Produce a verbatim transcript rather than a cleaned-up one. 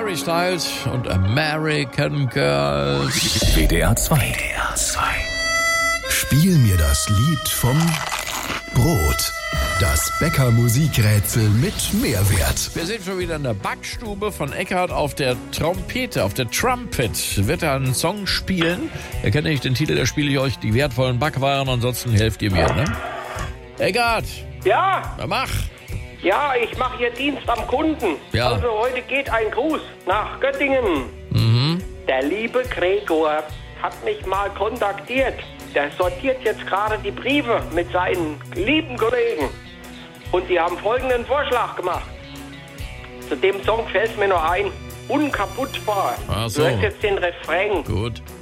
Harry Styles und American Girls. W D R zwei. W D R zwei. Spiel mir das Lied vom Brot. Das Bäcker-Musikrätsel mit Mehrwert. Wir sind schon wieder in der Backstube von Eckhard auf der Trompete, auf der Trumpet. Wird er einen Song spielen? Ihr kennt nicht den Titel, da spiele ich euch die wertvollen Backwaren, ansonsten helft ihr mir, ne? Eckhard, Ja, na mach. ja, ich mache hier Dienst am Kunden. Ja. Also heute geht ein Gruß nach Göttingen. Mhm. Der liebe Gregor hat mich mal kontaktiert. Der sortiert jetzt gerade die Briefe mit seinen lieben Kollegen. Und die haben folgenden Vorschlag gemacht. Zu dem Song fällt mir noch ein. Unkaputtbar. Ach so. Du hörst jetzt den Refrain. Gut.